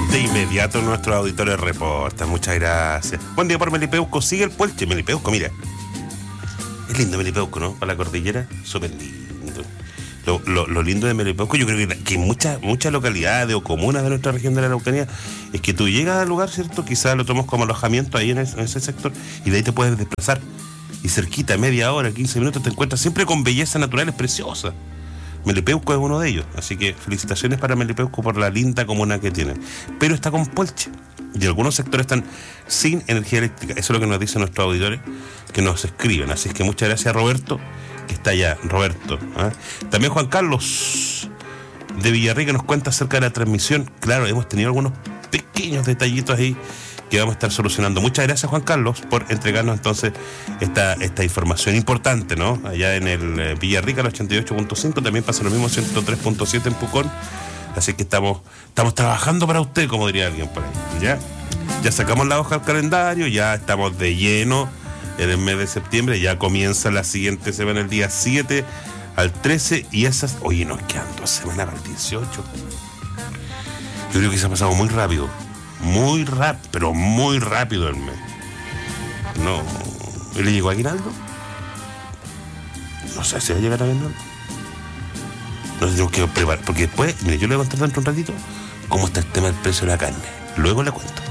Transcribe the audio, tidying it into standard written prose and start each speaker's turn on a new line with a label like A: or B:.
A: De inmediato nuestros auditores reportan. Muchas gracias. Buen día por Melipeuco. Sigue el puelche. Melipeuco, mira. Es lindo Melipeuco, ¿no? Para la cordillera. Súper lindo. Lo lindo de Melipeuco, yo creo que muchas localidades o comunas de nuestra región de la Araucanía, es que tú llegas al lugar, ¿cierto? Quizás lo tomas como alojamiento ahí en ese sector y de ahí te puedes desplazar. Y cerquita, media hora, 15 minutos, te encuentras siempre con bellezas naturales preciosas. Melipeuco es uno de ellos, así que felicitaciones para Melipeuco por la linda comuna que tiene. Pero está con puelche y algunos sectores están sin energía eléctrica. Eso es lo que nos dicen nuestros auditores que nos escriben. Así es que muchas gracias, Roberto, que está allá. Roberto, ¿eh? También Juan Carlos de Villarrica nos cuenta acerca de la transmisión. Claro, hemos tenido algunos pequeños detallitos ahí que vamos a estar solucionando. Muchas gracias, Juan Carlos, por entregarnos entonces esta información importante, ¿no? Allá en el Villarrica, el 88.5, también pasa lo mismo, 103.7 en Pucón. Así que estamos trabajando para usted, como diría alguien por ahí. Ya sacamos la hoja al calendario, ya estamos de lleno en el mes de septiembre, ya comienza la siguiente semana, el día 7 al 13, y esas, oye, nos quedan 2 semanas para el 18. Yo creo que se ha pasado muy rápido. Muy rápido, pero muy rápido el mes. No. ¿Le llegó a Aguinaldo? No sé si va a llegar a Aguinaldo. Nos tenemos que preparar, porque después, mire, yo le voy a contar dentro de un ratito cómo está el tema del precio de la carne. Luego le cuento.